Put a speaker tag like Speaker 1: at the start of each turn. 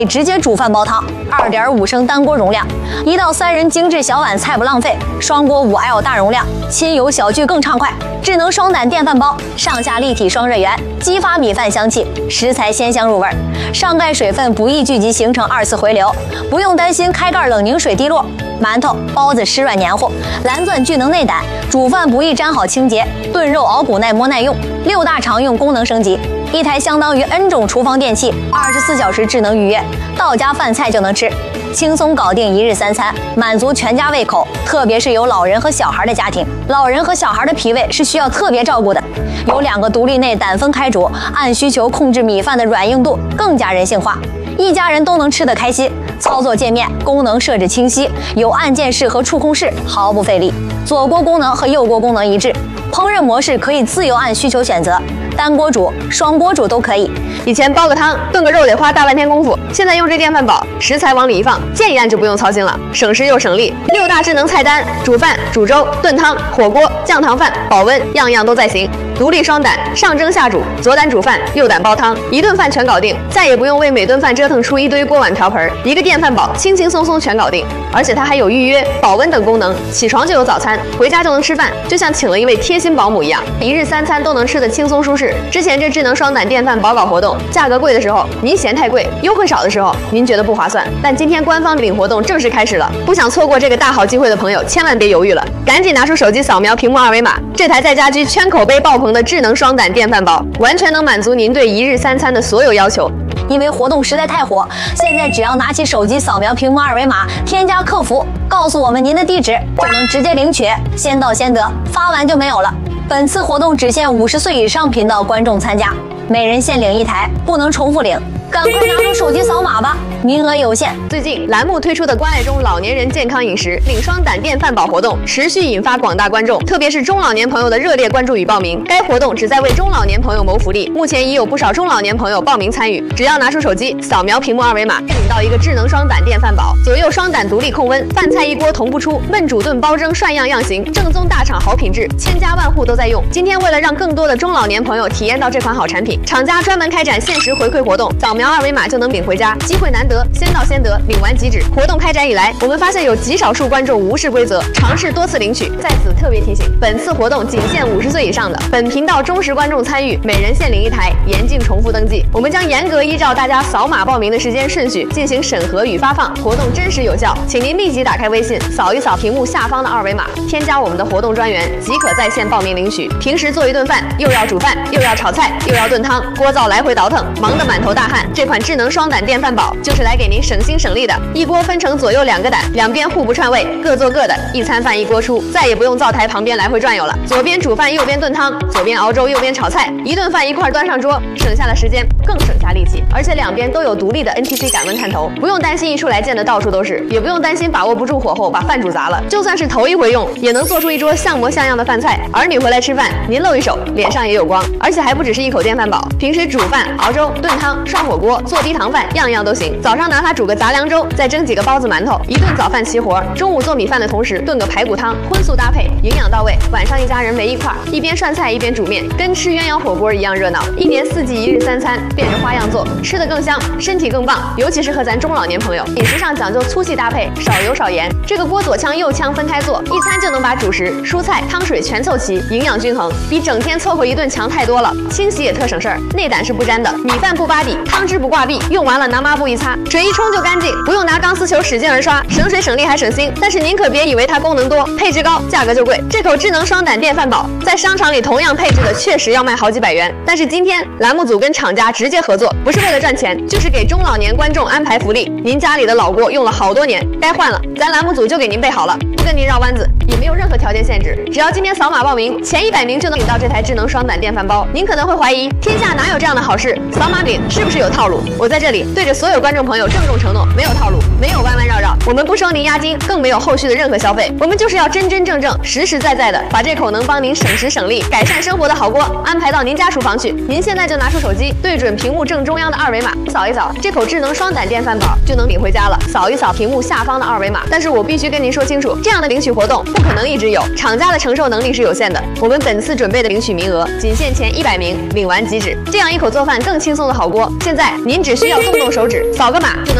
Speaker 1: 直接煮饭煲汤，2.5升单锅容量，1到3人精致小碗菜不浪费。双锅5L 大容量，亲友小聚更畅快。智能双胆电饭煲，上下立体双热源，激发米饭香气，食材鲜香入味。上盖水分不易聚集形成2次回流，不用担心开盖冷凝水滴落。馒头、包子湿软黏糊，蓝钻聚能内胆，煮饭不易粘好清洁，炖肉熬骨耐磨耐用。6大常用功能升级，一台相当于 N 种厨房电器，24小时智能预约，到家饭菜就能吃，轻松搞定1日3餐，满足全家胃口。特别是有老人和小孩的家庭，老人和小孩的脾胃是需要特别照顾的。有2个独立内胆分开煮，按需求控制米饭的软硬度，更加人性化，一家人都能吃得开心。操作界面功能设置清晰，有按键式和触控式，毫不费力。左锅功能和右锅功能一致，烹饪模式可以自由按需求选择，单锅煮、双锅煮都可以。
Speaker 2: 以前煲个汤、炖个肉得花大半天功夫，现在用这电饭煲，食材往里一放，键一按就不用操心了，省时又省力。6大智能菜单，煮饭、煮粥、炖汤、火锅、酱糖饭、保温，样样都在行。独立双胆，上蒸下煮，左胆煮饭，右胆煲汤，一顿饭全搞定，再也不用为每顿饭折腾出一堆锅碗瓢盆。一个电饭煲轻轻松松全搞定，而且它还有预约、保温等功能，起床就有早餐，回家就能吃饭，就像请了一位贴心保姆一样，1日3餐都能吃得轻松舒适。之前这智能双胆电饭煲搞活动，价格贵的时候您嫌太贵，优惠少的时候您觉得不划算，但今天官方领活动正式开始了，不想错过这个大好机会的朋友千万别犹豫了，赶紧拿出手机扫描屏幕2维码，这台在家居圈口碑爆棚的智能双胆电饭煲，完全能满足您对1日3餐的所有要求。
Speaker 1: 因为活动实在太火，现在只要拿起手机扫描屏幕2维码，添加客服，告诉我们您的地址，就能直接领取，先到先得，发完就没有了。本次活动只限50岁以上频道观众参加，每人限领1台，不能重复领。赶快拿出手机扫码吧，名额有限。
Speaker 2: 最近栏目推出的关爱中老年人健康饮食领双胆电饭煲活动持续引发广大观众，特别是中老年朋友的热烈关注与报名。该活动旨在为中老年朋友谋福利，目前已有不少中老年朋友报名参与。只要拿出手机扫描屏幕2维码，领到一个智能双胆电饭煲，左右双胆独立控温，饭菜一锅同步出，焖煮炖煲蒸涮样行，正宗大厂好品质，千家万户都在用。今天为了让更多的中老年朋友体验到这款好产品，厂家专门开展限时回馈活动，扫描2维码就能领回家，机会难得，先到先得，领完即止。活动开展以来，我们发现有极少数观众无视规则，尝试多次领取。在此特别提醒，本次活动仅限50岁以上的本频道忠实观众参与，每人限领1台，严禁重复登记。我们将严格依照大家扫码报名的时间顺序进行审核与发放，活动真实有效，请您立即打开微信，扫一扫屏幕下方的2维码，添加我们的活动专员，即可在线报名领取。平时做一顿饭，又要煮饭，又要炒菜，又要炖汤，锅灶来回倒腾，忙得满头大汗。这款智能双胆电饭煲就是来给您省心省力的，一锅分成左右2个胆，两边互不串位，各做各的，一餐饭一锅出，再也不用灶台旁边来回转悠了。左边煮饭，右边炖汤，左边熬粥，右边炒菜，一顿饭一块端上桌，省下了时间，更省下力气，而且两边都有独立的 NTC 感温探头，不用担心一出来溅得到处都是，也不用担心把握不住火候把饭煮砸了。就算是头一回用，也能做出一桌像模像样的饭菜。儿女回来吃饭，您露一手，脸上也有光。而且还不只是一口电饭煲，平时煮饭、熬粥、炖汤、涮火锅、做低糖饭，样样都行。早上拿它煮个杂粮粥，再蒸几个包子馒头，一顿早饭齐活。中午做米饭的同时炖个排骨汤，荤素搭配，营养到位。晚上一家人围一块，一边涮菜一边煮面，跟吃鸳鸯火锅一样热闹。1年4季1日3餐，变着花样做，吃得更香，身体更棒。尤其适合咱中老年朋友，饮食上讲究粗细搭配，少油少盐。这个锅左腔右腔分开做，一餐就能把主食、蔬菜、汤水全凑齐，营养均衡，比整天凑合一顿强太多了。清洗也特省事儿，内胆是不粘的，米饭不扒底，汤汁不挂壁，用完了拿抹布一擦，水一冲就干净，不用拿钢丝球使劲儿刷，省水省力还省心。但是您可别以为它功能多，配置高，价格就贵。这口智能双胆电饭煲在商场里同样配置的确实要卖好几百元，但是今天栏目组跟厂家直接合作，不是为了赚钱，就是给中老年观众安排福利。您家里的老锅用了好多年，该换了，咱栏目组就给您备好了，不跟您绕弯子，也没有任何条件限制，只要今天扫码报名，前100名就能领到这台智能双胆电饭煲。您可能会怀疑，天下哪有这样的好事？扫码领是不是有套路？我在这里对着所有观众朋友郑重承诺，没有套路，没有弯弯绕绕，我们不收您押金，更没有后续的任何消费，我们就是要真真正正、实实在在的把这口能帮您省时省力、改善生活的好锅安排到您家厨房去。您现在就拿出手机，对准屏幕正中央的2维码，扫一扫，这口智能双胆电饭煲就能领回家了。扫一扫屏幕下方的2维码。但是我必须跟您说清楚，这样的领取活动不可能一直有，厂家的承受能力是有限的。我们本次准备的领取名额仅限前100名，领完即止，这样一口做饭更轻松的好锅。现在您只需要动动手指，扫个码就能